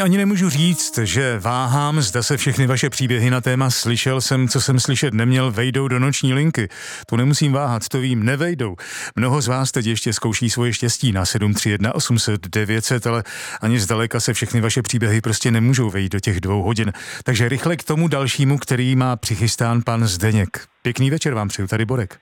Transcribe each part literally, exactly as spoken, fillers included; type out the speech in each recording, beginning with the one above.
Ani nemůžu říct, že váhám, zda se všechny vaše příběhy na téma slyšel jsem, co jsem slyšet neměl, vejdou do noční linky. Tu nemusím váhat, to vím, nevejdou. Mnoho z vás teď ještě zkouší svoje štěstí na sedm tři jedna osm set devět set, ale ani zdaleka se všechny vaše příběhy prostě nemůžou vejít do těch dvou hodin. Takže rychle k tomu dalšímu, který má přichystán pan Zdeněk. Pěkný večer vám přeju, tady Borek.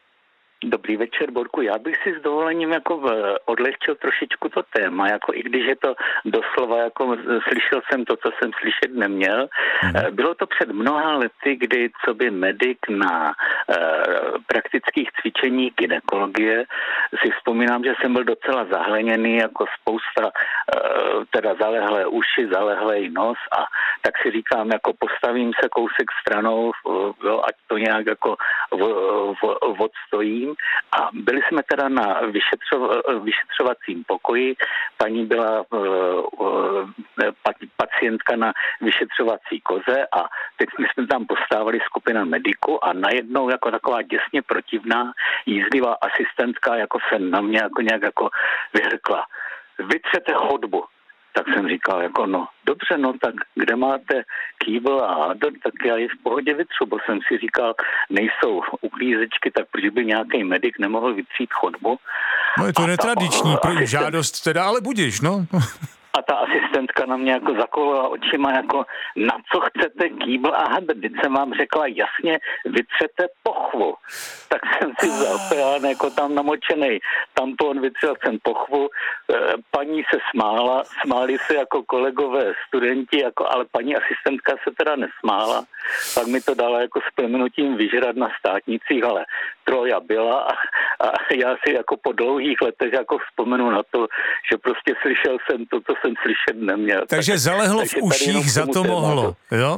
Dobrý večer, Borku. Já bych si s dovolením jako odlehčil trošičku to téma, jako i když je to doslova, jako slyšel jsem to, co jsem slyšet neměl. Hmm. Bylo to před mnoha lety, kdy co by medic na uh, praktických cvičeních gynekologie si vzpomínám, že jsem byl docela zahleněný, jako spousta uh, teda zalehlé uši, zalehlej nos a tak si říkám, jako postavím se kousek stranou, uh, jo, ať to nějak jako v, v, odstojím. A byli jsme teda na vyšetřo, vyšetřovacím pokoji. Paní byla uh, uh, pacientka na vyšetřovací koze a teď jsme tam postávali skupina mediků a najednou jako taková děsně protivná jízlivá asistentka jako se na mě jako nějak jako vyhrkla. Vytřete chodbu. Tak jsem říkal, jako no, dobře, no, tak kde máte kýbl a hádr, tak já je v pohodě vytřu, bo jsem si říkal, nejsou uklízečky, tak proč by nějaký medic nemohl vytřít chodbu. No je to a netradiční ta, asistent... žádost teda, ale budiš, no. A ta asistentka na mě jako zakolila očima, jako na co chcete kýbl a hadr, když jsem vám řekla jasně, vytřete pochvu. Tak jsem si vzal peán jako tam namočený tampon, vytřel jsem pochvu, paní se smála, smáli se jako kolegové studenti, jako, ale paní asistentka se teda nesmála, pak mi to dala jako s plemenutím vyžrat na státnicích, ale troja byla a, a já si jako po dlouhých letech jako vzpomenu na to, že prostě slyšel jsem to, co jsem slyšet neměl. Takže tak, zalehlo takže v uších, za to mohlo, jo?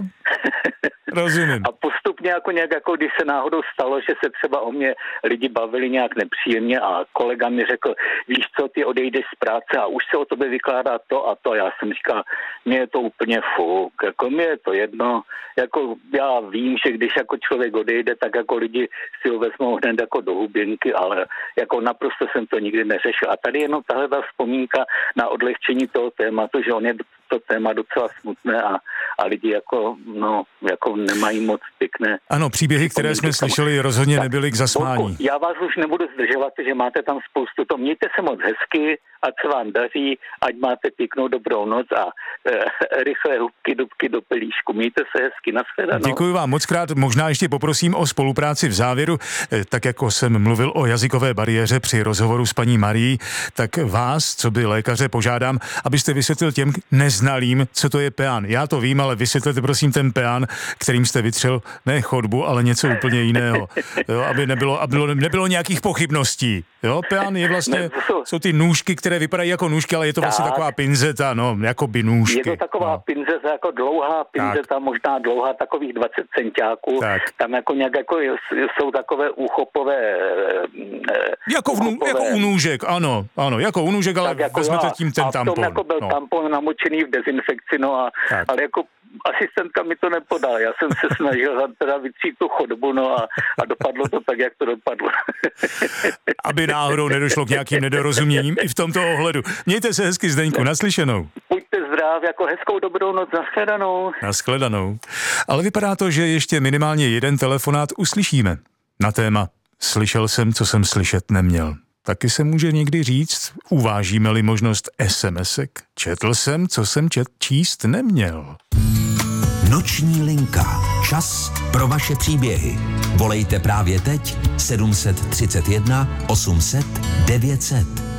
Rozumím. A postupně jako nějak, jako když se náhodou stalo, že se třeba o mě lidi bavili nějak nepříjemně a kolega mi řekl, víš co, ty odejdeš z práce a už se o tobě vykládá to a to. Já jsem říkal, mně je to úplně fuk, jako mně je to jedno, jako já vím, že když jako člověk odejde, tak jako lidi si ho vezmou hned jako do hubinky, ale jako naprosto jsem to nikdy neřešil. A tady jenom tahle ta vzpomínka na odlehčení toho tématu, že on je to téma docela smutné a, a lidi jako, no, jako nemají moc pěkné. Ano, příběhy, které jsme slyšeli, rozhodně tak, nebyli k zasmání. Borku, já vás už nebudu zdržovat, že máte tam spoustu to. Mějte se moc hezky, ať se vám daří, ať máte pěknou dobrou noc a e, rychlé hubky, dubky do pelíšku. Mějte se hezky, nashledanou. Děkuji vám moc krát. Možná ještě poprosím o spolupráci v závěru. E, tak jako jsem mluvil o jazykové bariéře při rozhovoru s paní Marií, tak vás, co by lékaře, požádám, abyste vysvětlil těm neznalým, co to je peán. Já to vím, ale vysvětlete prosím ten peán, kterým jste vytřel ne chodbu, ale něco úplně jiného. Jo, aby nebylo, aby bylo, nebylo nějakých pochybností. Jo, peán je vlastně, ne, jsou, jsou ty nůžky, které vypadají jako nůžky, ale je to tak. vlastně taková pinzeta, no, jako by nůžky. Je to taková no. pinzeta, jako dlouhá pinzeta, tak. možná dlouhá, takových dvacet centiáků. Tak. Tam jako nějak jako jsou takové úchopové... Jako, v, úchopové... jako u nůžek, ano, ano, jako u nůžek, ale jako vezmete tím ten a tampon. A v tom jako byl no. tampon namočený v dezinfekci, no a, ale jako asistentka mi to nepodala. Já jsem se snažil teda vytřít tu chodbu, no a, a dopadlo to tak, jak to dopadlo. Aby náhodou nedošlo k nějakým nedorozuměním i v tomto ohledu. Mějte se hezky, Zdeňku, naslyšenou. Buďte zdrav, jako hezkou dobrou noc, nashledanou. Nashledanou. Ale vypadá to, že ještě minimálně jeden telefonát uslyšíme na téma Slyšel jsem, co jsem slyšet neměl. Taky se může někdy říct, uvážíme-li možnost SMSek, četl jsem, co jsem čet, číst neměl. Noční linka. Čas pro vaše příběhy. Volejte právě teď sedm tři jedna osm set devět set.